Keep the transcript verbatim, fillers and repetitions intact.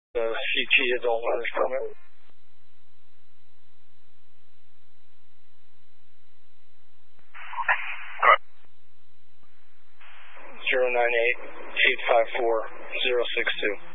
The C T adult learner's permit. Zero nine eight eight five four zero six two.